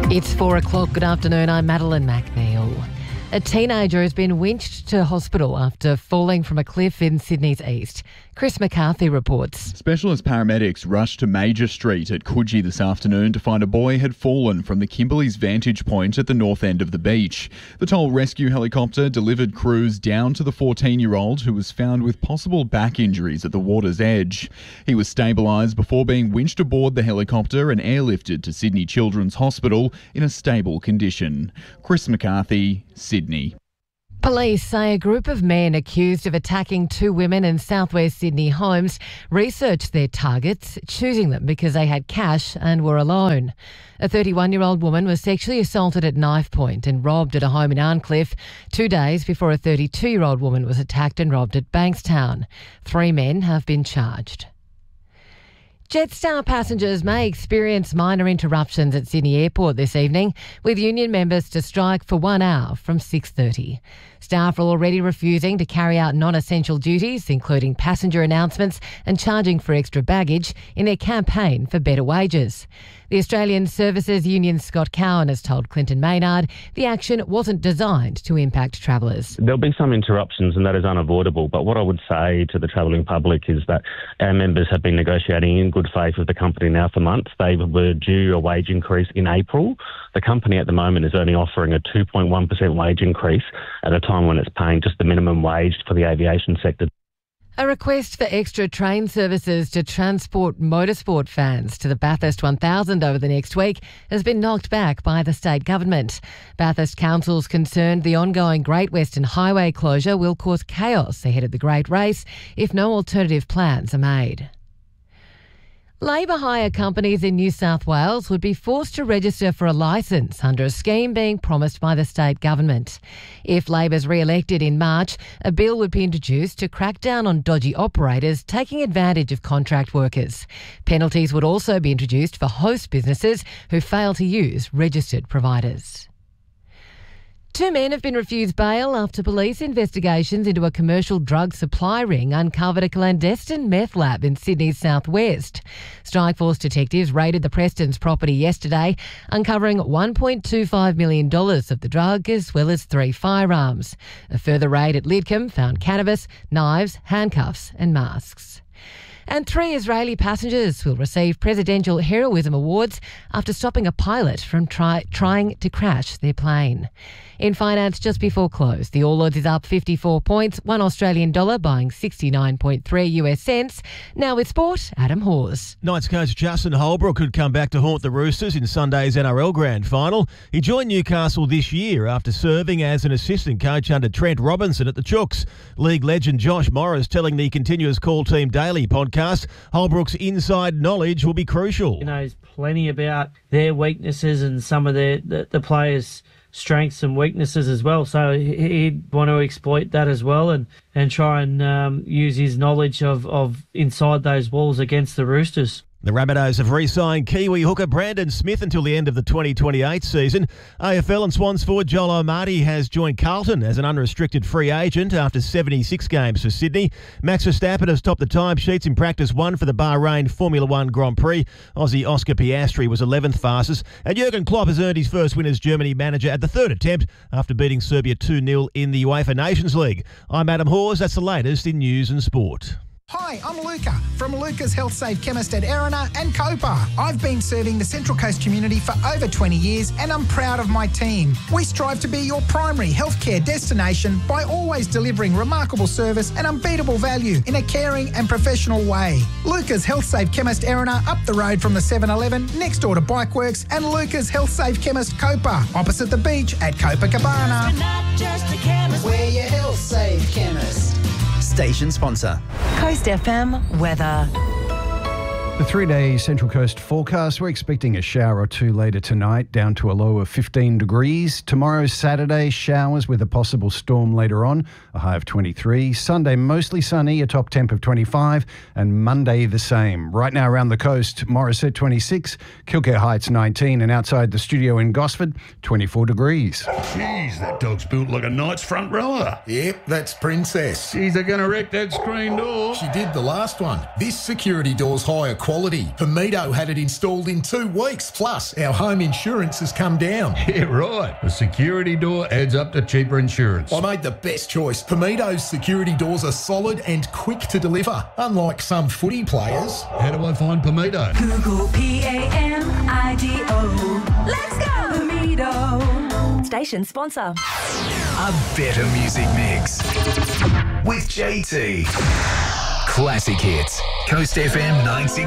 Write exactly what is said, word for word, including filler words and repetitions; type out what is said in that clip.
It's four o'clock. Good afternoon. I'm Madeline McNeil. A teenager has been winched to hospital after falling from a cliff in Sydney's east. Chris McCarthy reports. Specialist paramedics rushed to Major Street at Coogee this afternoon to find a boy had fallen from the Kimberley's vantage point at the north end of the beach. The Toll rescue helicopter delivered crews down to the fourteen-year-old who was found with possible back injuries at the water's edge. He was stabilised before being winched aboard the helicopter and airlifted to Sydney Children's Hospital in a stable condition. Chris McCarthy, Sydney. Police say a group of men accused of attacking two women in southwest Sydney homes researched their targets, choosing them because they had cash and were alone. A thirty-one-year-old woman was sexually assaulted at knife point and robbed at a home in Arncliffe two days before a thirty-two-year-old woman was attacked and robbed at Bankstown. Three men have been charged. Jetstar passengers may experience minor interruptions at Sydney Airport this evening, with union members to strike for one hour from six thirty. Staff are already refusing to carry out non-essential duties, including passenger announcements and charging for extra baggage, in their campaign for better wages. The Australian Services Union Scott Cowan has told Clinton Maynard the action wasn't designed to impact travellers. There'll be some interruptions and that is unavoidable, but what I would say to the travelling public is that our members have been negotiating in good faith with the company now for months. They were due a wage increase in April. The company at the moment is only offering a two point one percent wage increase at a time when it's paying just the minimum wage for the aviation sector. A request for extra train services to transport motorsport fans to the Bathurst one thousand over the next week has been knocked back by the state government. Bathurst Council's concerned the ongoing Great Western Highway closure will cause chaos ahead of the Great Race if no alternative plans are made. Labour hire companies in New South Wales would be forced to register for a licence under a scheme being promised by the state government. If Labor's re-elected in March, a bill would be introduced to crack down on dodgy operators taking advantage of contract workers. Penalties would also be introduced for host businesses who fail to use registered providers. Two men have been refused bail after police investigations into a commercial drug supply ring uncovered a clandestine meth lab in Sydney's southwest. Strikeforce detectives raided the Prestons' property yesterday, uncovering one point two five million dollars of the drug as well as three firearms. A further raid at Lidcombe found cannabis, knives, handcuffs and masks. And three Israeli passengers will receive presidential heroism awards after stopping a pilot from try, trying to crash their plane. In finance, just before close, the All Odds is up fifty-four points, one Australian dollar buying sixty-nine point three US cents. Now with sport, Adam Hawes. Knights coach Justin Holbrook could come back to haunt the Roosters in Sunday's N R L Grand Final. He joined Newcastle this year after serving as an assistant coach under Trent Robinson at the Chooks. League legend Josh Morris telling the Continuous Call Team Daily podcast Holbrook's inside knowledge will be crucial. He knows plenty about their weaknesses and some of their, the, the players' strengths and weaknesses as well. So he'd want to exploit that as well and, and try and um, use his knowledge of, of inside those walls against the Roosters. The Rabbitohs have re-signed Kiwi hooker Brandon Smith until the end of the twenty twenty-eight season. A F L and Swans forward Joel Omadi has joined Carlton as an unrestricted free agent after seventy-six games for Sydney. Max Verstappen has topped the timesheets in practice one for the Bahrain Formula One Grand Prix. Aussie Oscar Piastri was eleventh fastest. And Jurgen Klopp has earned his first win as Germany manager at the third attempt after beating Serbia two nil in the UEFA Nations League. I'm Adam Hawes. That's the latest in news and sport. Hi, I'm Luca from Luca's Health Safe Chemist at Erina and Copa. I've been serving the Central Coast community for over twenty years and I'm proud of my team. We strive to be your primary healthcare destination by always delivering remarkable service and unbeatable value in a caring and professional way. Luca's Health Safe Chemist Erina up the road from the seven eleven next door to Bikeworks and Luca's Health Safe Chemist Copa opposite the beach at Copacabana. We're your health safe chemist. Station sponsor. Coast F M weather. The three-day Central Coast forecast, we're expecting a shower or two later tonight, down to a low of fifteen degrees. Tomorrow, Saturday, showers with a possible storm later on, a high of twenty-three. Sunday, mostly sunny, a top temp of twenty-five. And Monday, the same. Right now around the coast, Morisset twenty-six, Kilcare Heights nineteen, and outside the studio in Gosford, twenty-four degrees. Jeez, that dog's built like a knight's front rower. Yep, that's Princess. Jeez, they're going to wreck that screen door. She did the last one. This security door's higher quality quality. Pamido had it installed in two weeks. Plus, our home insurance has come down. Yeah, right. A security door adds up to cheaper insurance. I made the best choice. Pamido's security doors are solid and quick to deliver, unlike some footy players. How do I find Pamido? Google P A M I D O. Let's go! Pamido. Station sponsor. A better music mix with J T. Classic hits. Coast F M nine six.